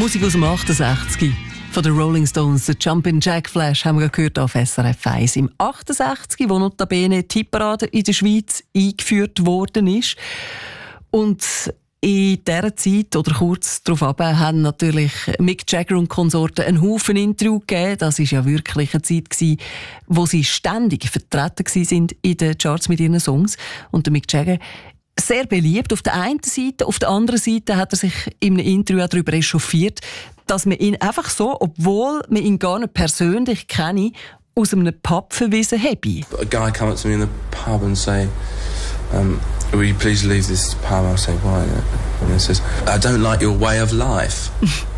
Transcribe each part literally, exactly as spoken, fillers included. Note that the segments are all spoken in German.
Musik aus dem achtundsechzig von den Rolling Stones, der Jumpin' Jack Flash, haben wir gehört auf S R F eins. Im achtundsechzig, wo notabene die Hitparade in der Schweiz eingeführt worden ist. Und in dieser Zeit, oder kurz darauf ab, haben natürlich Mick Jagger und Konsorten einen Haufen Interview gegeben. Das war ja wirklich eine Zeit, wo sie ständig vertreten waren in den Charts mit ihren Songs. Und der Mick Jagger sehr beliebt auf der einen Seite, auf der anderen Seite hat er sich in einem Interview auch darüber echauffiert, dass man ihn einfach so, obwohl man ihn gar nicht persönlich kenne, aus einem Pub verwiesen habe. A guy come up to me in the pub and say, um, will you please leave this pub? I'll say, why? And he says, I don't like your way of life.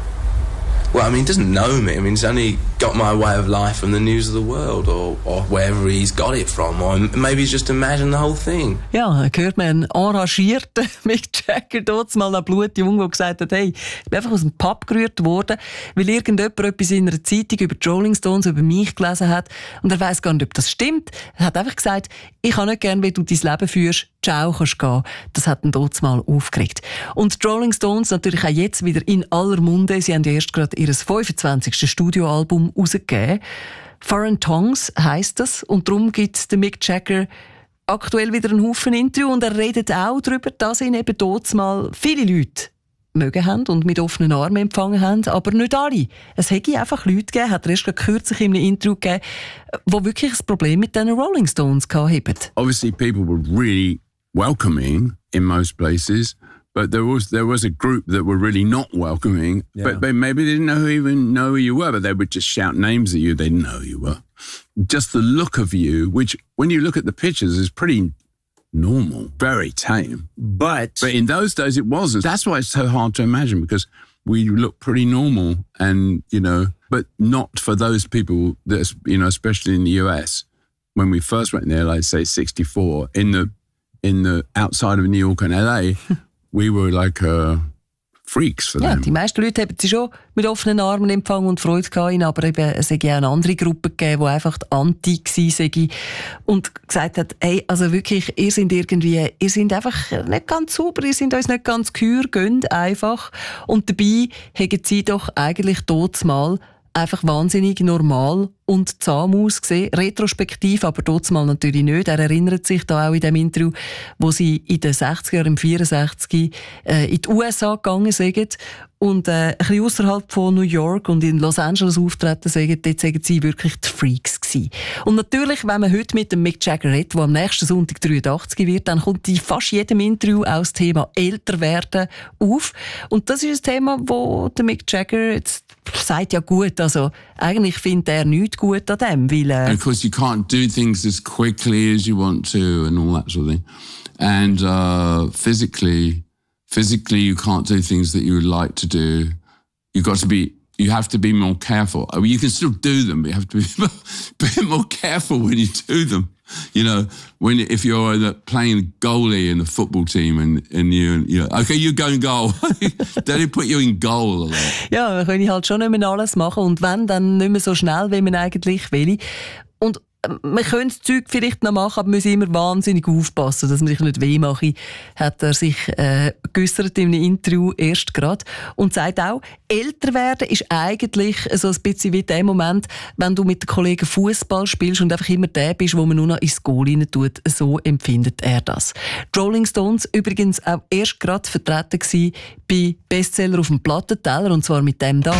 Well, I mean, he doesn't know me. I mean, he's only got my way of life from the news of the world or, or wherever he's got it from. Or maybe he's just imagined the whole thing. Ja, da hört man einen enragierten Mick Jagger dort mal einen blutjung, der gesagt hat, hey, ich bin einfach aus dem Pub gerührt worden, weil irgendjemand etwas in einer Zeitung über die Rolling Stones, über mich gelesen hat. Und er weiss gar nicht, ob das stimmt. Er hat einfach gesagt, ich kann nicht gerne, wie du dein Leben führst. Ciao, kannst gehen. Das hat ihn dort mal aufgeregt. Und die Rolling Stones natürlich auch jetzt wieder in aller Munde. Sie haben ja erst gerade ihr fünfundzwanzigste Studioalbum rausgegeben. Foreign Tongues heisst das. Und darum gibt der Mick Jagger aktuell wieder einen Haufen Interview. Und er redet auch darüber, dass ihn eben dort mal viele Leute mögen haben und mit offenen Armen empfangen haben, aber nicht alle. Es hätte einfach Leute gegeben, hat er erst kürzlich in einem Interview gegeben, die wirklich ein Problem mit diesen Rolling Stones hatten. Obviously people were really welcoming in most places, but there was there was a group that were really not welcoming. Yeah. But, but maybe they didn't know who even know who you were, but they would just shout names at you. They didn't know who you were. Just the look of you, which when you look at the pictures is pretty normal, very tame. But but in those days it wasn't. That's why it's so hard to imagine, because we look pretty normal, and you know, but not for those people that, you know, especially in the U S. When we first went there, like say sixty-four, in the in the outside of New York and L A, we were like uh, freaks for them. Ja, die meisten Leute haben sie schon mit offenen Armen empfangen und Freude gehabt, aber eben, es hätte auch eine andere Gruppe gegeben, die einfach anti war und gesagt hat, hey, also wirklich, ihr seid irgendwie, ihr seid einfach nicht ganz sauber, ihr seid uns nicht ganz gehör, gönnt einfach. Und dabei haben sie doch eigentlich dort mal einfach wahnsinnig normal und zahm ausgesehen. Retrospektiv, aber trotzdem mal natürlich nicht. Er erinnert sich da auch in dem Interview, wo sie in den sechziger Jahren, im vierundsechzig, äh, in die U S A gegangen sind und äh, ein bisschen ausserhalb von New York und in Los Angeles auftreten sind. Dort sind sie wirklich die Freaks gewesen. Und natürlich, wenn man heute mit dem Mick Jagger redet, der am nächsten Sonntag dreiundachtzig wird, dann kommt in fast jedem Interview auch das Thema älter werden auf. Und das ist ein Thema, wo der Mick Jagger jetzt sagt, ja gut, also eigentlich findet er nichts gut an dem, weil äh of course you can't do things as quickly as you want to and all that sort of thing. And uh, physically, physically you can't do things that you would like to do. You've got to be, you have to be more careful. I mean, you can still do them, but you have to be a bit more careful when you do them. You know, when if you're the, playing goalie in a football team and, and you, you know, okay, you go in goal. They put you in goal a lot. Ja, man kann halt schon nicht mehr alles machen und wenn, dann nicht mehr so schnell, wie man eigentlich will. Und man könnte das Zeug vielleicht noch machen, aber man muss immer wahnsinnig aufpassen, dass man sich nicht weh mache, hat er sich äh, geäussert in einem Interview erst gerade. Und sagt auch, älter werden ist eigentlich so ein bisschen wie der Moment, wenn du mit den Kollegen Fußball spielst und einfach immer der bist, wo man nur noch ins Goal rein tut. So empfindet er das. Die Rolling Stones übrigens auch erst gerade vertreten gewesen bei Bestseller auf dem Plattenteller, und zwar mit dem da.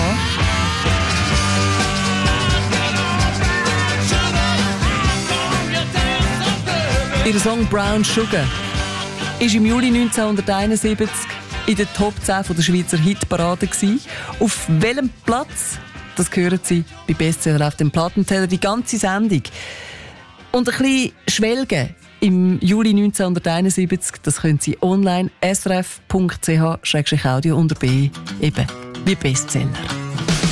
Ihr Song «Brown Sugar» ist im Juli neunzehnhunderteinundsiebzig in der Top zehn der Schweizer Hitparade gewesen. Auf welchem Platz? Das hören Sie bei Bestseller auf dem Plattenteller, die ganze Sendung. Und ein bisschen schwelgen im Juli neunzehnhunderteinundsiebzig, das können Sie online s r f punkt c h slash audio unter B, eben wie Bestseller.